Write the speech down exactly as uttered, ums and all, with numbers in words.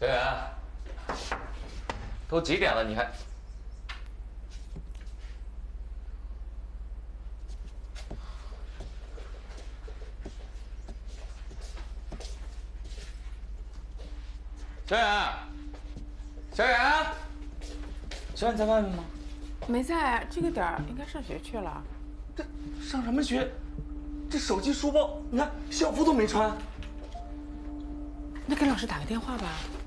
小远，都几点了，你还？小远，小远，小远在外面吗？ 没在，这个点儿应该上学去了。 这上什么学？这手机、书包，你看校服都没穿。 那给老师打个电话吧。